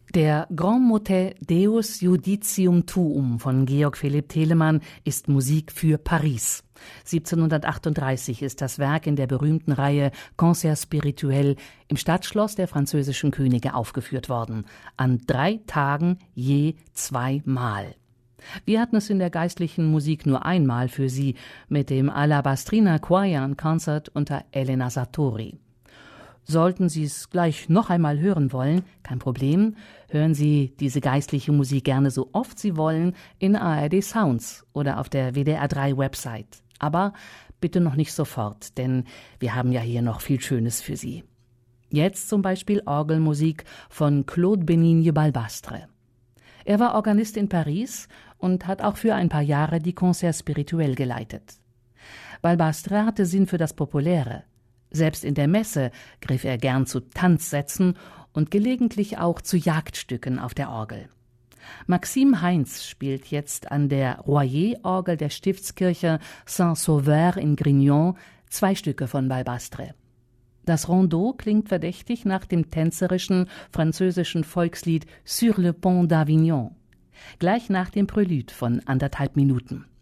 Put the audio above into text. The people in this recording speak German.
Der Grand Motet Deus Judicium Tuum von Georg Philipp Telemann ist Musik für Paris. 1738 ist das Werk in der berühmten Reihe Concerts Spirituels im Stadtschloss der französischen Könige aufgeführt worden, an 3 Tagen je 2 Mal. Wir hatten es in der geistlichen Musik nur einmal für Sie mit dem Alabastrina Choir and Concert unter Elena Sartori. Sollten Sie es gleich noch einmal hören wollen, kein Problem, hören Sie diese geistliche Musik gerne so oft Sie wollen in ARD Sounds oder auf der WDR 3 Website. Aber bitte noch nicht sofort, denn wir haben ja hier noch viel Schönes für Sie. Jetzt zum Beispiel Orgelmusik von Claude Benigne Balbastre. Er war Organist in Paris und hat auch für ein paar Jahre die Concerts Spirituels geleitet. Balbastre hatte Sinn für das Populäre. Selbst in der Messe griff er gern zu Tanzsätzen und gelegentlich auch zu Jagdstücken auf der Orgel. Maxime Heinz spielt jetzt an der Royer-Orgel der Stiftskirche Saint-Sauveur in Grignon 2 Stücke von Balbastre. Das Rondeau klingt verdächtig nach dem tänzerischen französischen Volkslied Sur le Pont d'Avignon, gleich nach dem Prélude von 1,5 Minuten.